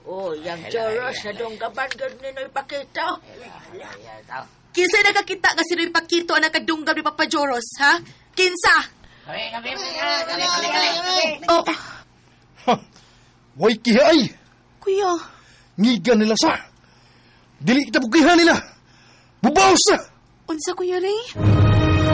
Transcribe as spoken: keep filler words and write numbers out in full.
Oh, yang Joros na dong gaban ganun na ipakita. Kinsa nakakita nga sino ipakito ang nakadunggam ni Papa Joros, ha? Kinsa? Oh, Ha! Way kihay! kuya. Ngigan nila sa! Dili kita bukihan nila! Bubaw sa! Unsa, Kuya Ray?